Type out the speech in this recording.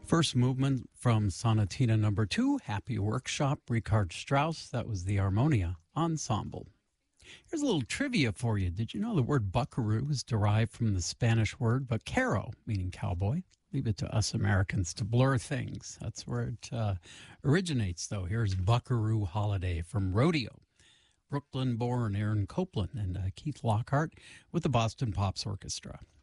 First movement from Sonatina Number 2, Happy Workshop, Richard Strauss. That was the Harmonia Ensemble. Here's a little trivia for you. Did you know the word buckaroo is derived from the Spanish word vaquero, meaning cowboy? Leave it to us Americans to blur things. That's where it originates, though. Here's Buckaroo Holiday from Rodeo. Brooklyn-born Aaron Copland and Keith Lockhart with the Boston Pops Orchestra.